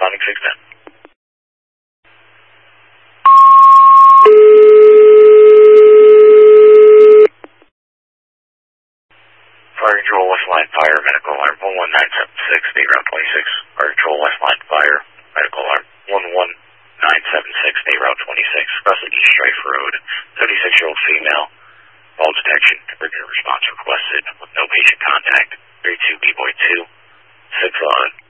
responding 610. Fire Control West Line Fire Medical Alarm 11976, State Route 26. Fire Control West Line Fire Medical Alarm 11976, State Route 26. Across the East Strife Road, 36-year-old female. Fall detection, urgent response requested with no patient contact. 32 B-Boy 2, 6 on